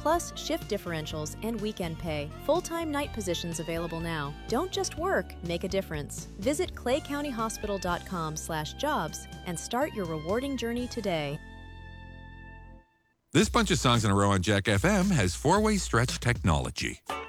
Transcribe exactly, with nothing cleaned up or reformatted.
plus shift differentials and weekend pay. Full-time night positions available now. Don't just work, make a difference. Visit clay county hospital dot com slash jobs and start your rewarding journey today. This bunch of songs in a row on Jack F M has four-way stretch technology.